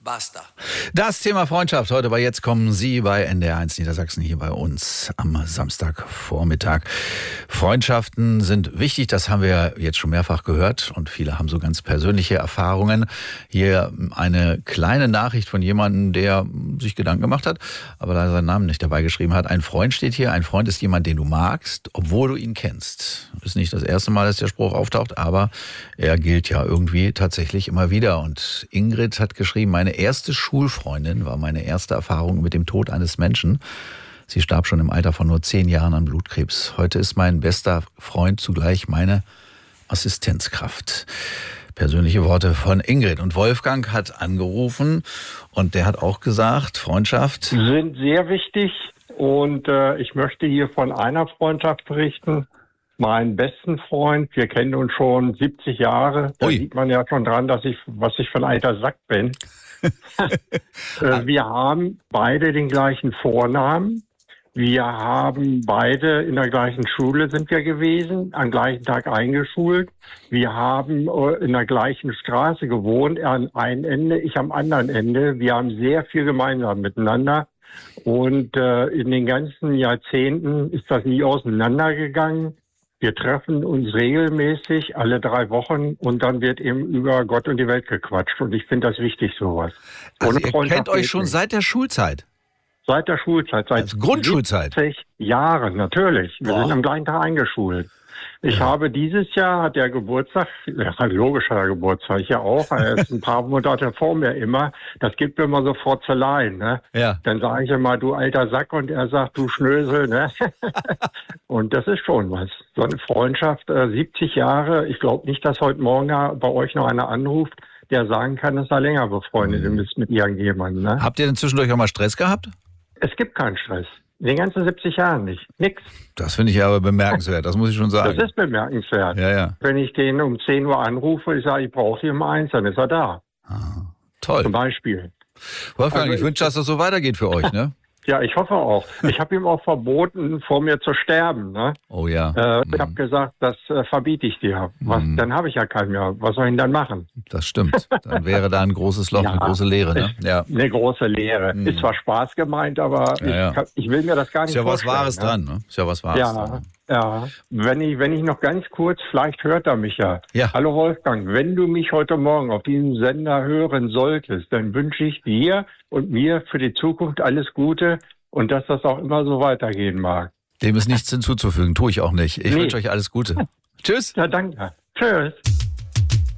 Basta. Das Thema Freundschaft heute bei Jetzt kommen Sie bei NDR1 Niedersachsen hier bei uns am Samstagvormittag. Freundschaften sind wichtig, das haben wir jetzt schon mehrfach gehört und viele haben so ganz persönliche Erfahrungen. Hier eine kleine Nachricht von jemandem, der sich Gedanken gemacht hat, aber leider seinen Namen nicht dabei geschrieben hat. Ein Freund steht hier, ein Freund ist jemand, den du magst, obwohl du ihn kennst. Ist nicht das erste Mal, dass der Spruch auftaucht, aber er gilt ja irgendwie tatsächlich immer wieder. Und Ingrid hat geschrieben, meine erste Schulfreundin war meine erste Erfahrung mit dem Tod eines Menschen. Sie starb schon im Alter von nur 10 Jahren an Blutkrebs. Heute ist mein bester Freund zugleich meine Assistenzkraft. Persönliche Worte von Ingrid. Und Wolfgang hat angerufen und der hat auch gesagt, Freundschaft sind sehr wichtig. Und ich möchte hier von einer Freundschaft berichten. Meinen besten Freund, wir kennen uns schon 70 Jahre. Da sieht man ja schon dran, was ich für ein alter Sack bin. Wir haben beide den gleichen Vornamen. Wir haben beide in der gleichen Schule sind wir gewesen, am gleichen Tag eingeschult. Wir haben in der gleichen Straße gewohnt, er am einen Ende, ich am anderen Ende. Wir haben sehr viel gemeinsam miteinander. Und in den ganzen Jahrzehnten ist das nie auseinandergegangen. Wir treffen uns regelmäßig alle 3 Wochen und dann wird eben über Gott und die Welt gequatscht. Und ich finde das wichtig, sowas. Also ihr kennt euch schon seit der Schulzeit? Seit der Schulzeit, seit Grundschulzeit? 70 Jahren, natürlich. Wir sind am gleichen Tag eingeschult. Ich habe dieses Jahr, hat er Geburtstag, ja, logisch hat er Geburtstag, ich ja auch, er ist ein paar Monate vor mir immer, das gibt mir immer so Frotzeleien, ne? Ja. Dann sage ich immer, du alter Sack, und er sagt, du Schnösel, ne? Und das ist schon was. So eine Freundschaft, 70 Jahre, ich glaube nicht, dass heute Morgen bei euch noch einer anruft, der sagen kann, dass er länger befreundet ist mit irgendjemandem, ne? Habt ihr denn zwischendurch auch mal Stress gehabt? Es gibt keinen Stress. In den ganzen 70 Jahren nicht. Nix. Das finde ich aber bemerkenswert, das muss ich schon sagen. Das ist bemerkenswert. Ja, ja. Wenn ich den um 10 Uhr anrufe, ich sage, ich brauche ihn um 1, dann ist er da. Toll. Zum Beispiel. Wolfgang, Also ich wünsche, dass das so weitergeht für euch, ne? Ja, ich hoffe auch. Ich habe ihm auch verboten, vor mir zu sterben. Ne? Oh ja. Ich habe gesagt, das verbiete ich dir. Dann habe ich ja keinen mehr. Was soll ich denn dann machen? Das stimmt. Dann wäre da ein großes Loch, eine große Leere. Ne? Ja. Eine große Leere. Ist zwar Spaß gemeint, aber ich will mir das gar nicht vorstellen. Ist ja was Wahres dran. Ne? Ist ja was Wahres dran. Ja, wenn ich noch ganz kurz, vielleicht hört er mich ja. Hallo Wolfgang, wenn du mich heute Morgen auf diesem Sender hören solltest, dann wünsche ich dir und mir für die Zukunft alles Gute und dass das auch immer so weitergehen mag. Dem ist nichts hinzuzufügen, tue ich auch nicht. Ich wünsche euch alles Gute. Tschüss. Ja, danke. Tschüss.